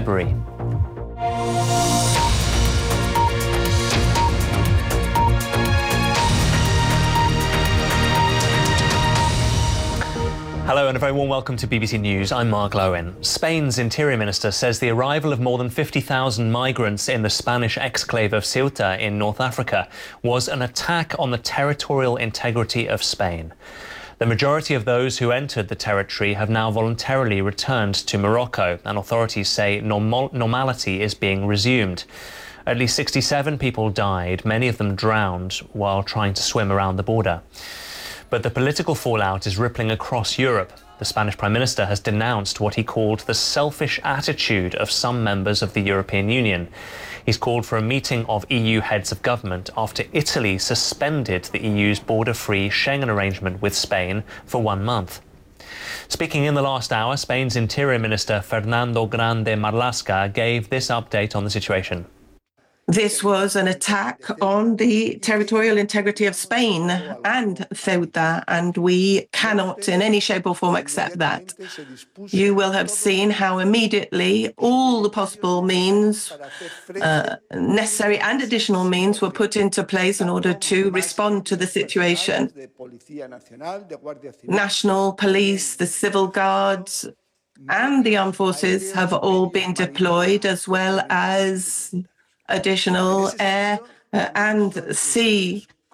February. Hello and a very warm welcome to BBC News. I'm Mark Lowen. Spain's Interior Minister says the arrival of more than 50,000 migrants in the Spanish exclave of Ceuta in North Africa was an attack on the territorial integrity of Spain. The majority of those who entered the territory have now voluntarily returned to Morocco, and authorities say normality is being resumed. At least 67 people died, many of them drowned while trying to swim around the border. But the political fallout is rippling across Europe. The Spanish Prime Minister has denounced what he called the selfish attitude of some members of the European Union. He's called for a meeting of EU heads of government after Italy suspended the EU's border-free Schengen arrangement with Spain for 1 month. Speaking in the last hour, Spain's Interior Minister Fernando Grande Marlaska gave this update on the situation. This was an attack on the territorial integrity of Spain and Ceuta, and we cannot in any shape or form accept that. You will have seen how immediately all the possible means, necessary and additional means, were put into place in order to respond to the situation. National police, the civil guards, and the armed forces have all been deployed, as well as additional air and sea